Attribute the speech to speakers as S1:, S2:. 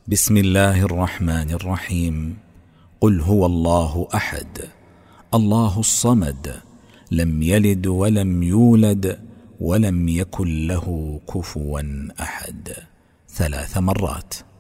S1: بسم الله الرحمن الرحيم. قل هو الله أحد الله الصمد لم يلد ولم يولد ولم يكن له كفوا أحد 3 مرات.